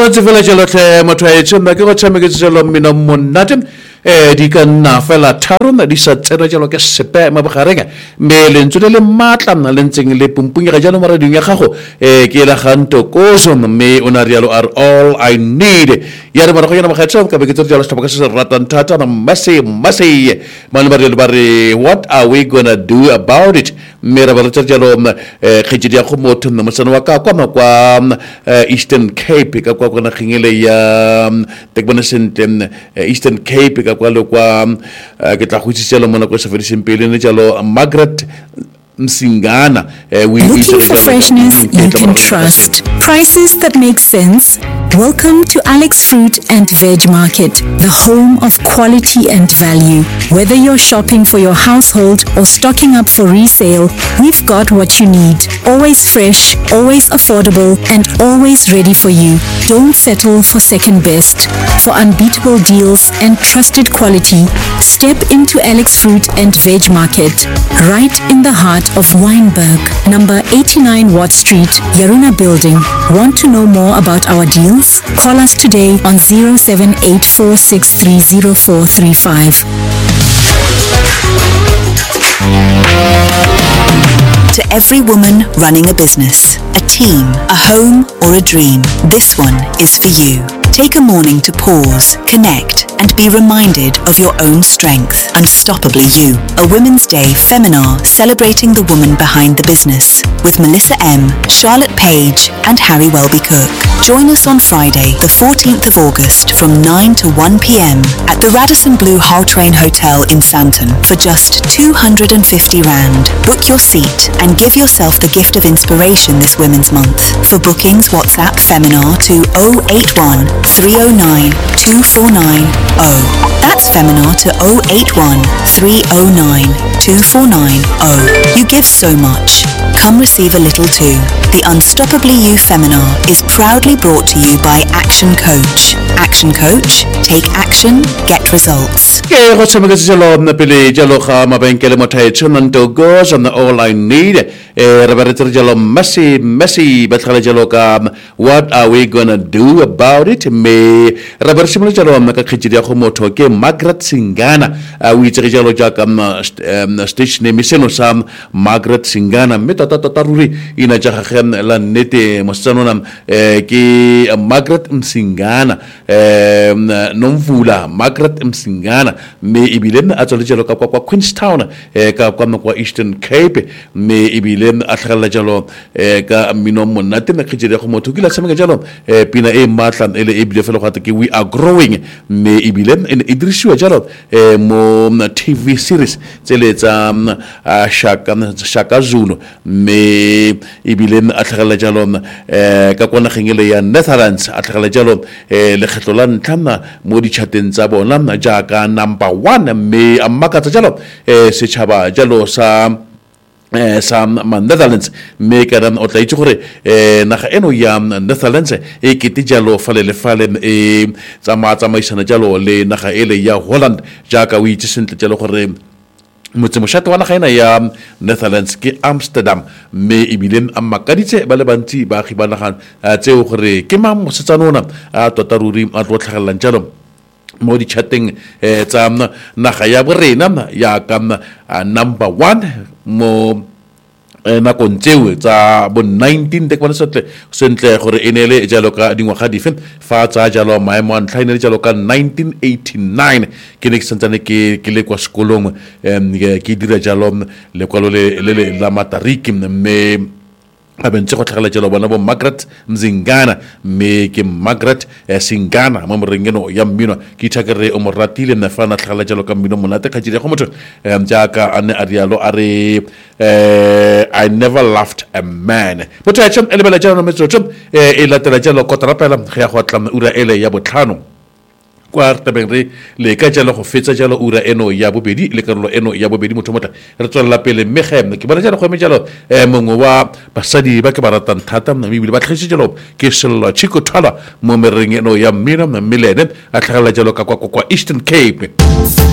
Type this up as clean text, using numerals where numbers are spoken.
Ntse fela jalo tle motho a etšhema ke go tshameketse jalo mmino monate di ka nna fela tharona di sa tsena jalo ke sepe mo bogareng mme lentswe le maatla le ntseng le pumpungega jalo mo radiong ya gago ke la gantokoso mme o na rialo are all I need ya re mara go yena mogetso ka be ke tse jalo stop ka se ratang thata na mase mane ba re what are we gonna do about it mme re ba re jalo khejedi ya go motho nna mosana wa ka kwa Eastern Cape ka kwa na khingele ya tekbona sente Eastern Cape ka kwa lo kwa ke tla go tsela mona go se fediseng pele ne jalo Margaret Msingana. Looking for freshness you can trust. Prices that make sense. Welcome to Alex Fruit and Veg Market, the home of quality and value. Whether you're shopping for your household or stocking up for resale, we've got what you need. Always fresh, always affordable, and always ready for you. Don't settle for second best. For unbeatable deals and trusted quality, step into Alex Fruit and Veg Market, right in the heart of Wynberg, number 89 Watt Street, Yaruna Building. Want to know more about our deals? Call us today on 0784630435. To every woman running a business, a team, a home, or a dream, this one is for you. Take a morning to pause, connect, and be reminded of your own strength. Unstoppably You, a Women's Day Feminar celebrating the woman behind the business with Melissa M., Charlotte Page, and Harry Welby Cook. Join us on Friday, the 14th of August from 9 to 1 p.m. at the Radisson Blu Hull Train Hotel in Sandton for just 250 Rand. Book your seat and give yourself the gift of inspiration this Women's Month. For bookings, WhatsApp Feminar to 081 309 2490. That's Feminar to 081 309 2490. You give so much. Come receive a little too. The Unstoppably You Feminar is proudly brought to you by Action Coach. Action Coach, take action, get results. Ke go tshameketse jalo na pele jalo ga mabenkele mothaetso nanto goes on all I need re ba re tsere jalo masi ba tlhela jalo ka what are we gonna do about it me re ba re simolo jalo ka khejedi ya go motho ke Margaret Singana o itsege jalo jaaka station name seno sa Margaret Singana me tota ruri ina ja ga la nete mosanona ke Margaret Msingana nomvula Margaret Msingana me ibile a tsole jalo ka kwa Queenstown ka kwa Eastern Cape me ibile a tlhagala jalo ka mino monate na khejedi go motho ke la semeka jalo pina e matlan ele ibile fela go ke we are growing me ibile e dirisiwa jalo mo TV series tsele tsa Shaka Zulu me ibile a tlhagala jalo ka kwana khengele ya Netherlands a tlhagala jalo le kgetlo la ntlhana mo di chateng tsa bona jaaka number 1 me amakatsa jalo setšhaba jalo sa Netherlands me ka ran o tla itse gore naga eno ya Netherlands e kete jalo fale e tsamaisana jalo le naga ele ya Holland jaaka o itse sentle jalo gore motse mošate wa naga ena ya Netherlands ke Amsterdam me ebile a makaditse ba le bantsi ba gi ba naga tseo gore ke mang mosetsana a tota ruri a tlo tlhagelelang jalo mo di chatting tsa naga ya borena ya ka number 1 mo na kontseo tsa bo 19 te kwana sentle gore enele jalo ka dingwaga dife fa tsa jalo maemo a ntlhaine jalo ka 1989 ke ne ke santsane ke le kwa sekolong ke dira jalo le kwalo le la matric me a bentse go tlhagela jalo bona bo Margaret Mzingana me ke Margaret Singana mo morengeno ya mmino ke thakere o moratile na fa na tlhagela jalo ka mmino monate ka jile go motho jaaka ane a rialo a re I never loved a man but I chom elebela jalo metso chom e latela jalo kotrapela ga go tla ura ele ya botlhano kwa tabeng le ka jalo go fetsa jalo ura eno ya bobedi le karolo eno ya bobedi motho motla re tswela pele mmegem ke bona jalo go eme jalo mongwe wa basadi ba ke ba ratang thata mme bile ba tlhagise jalo ke Sello Chico Thala mo mereng eno ya mmino mmilene a tlhagela jalo ka kwa Eastern Cape.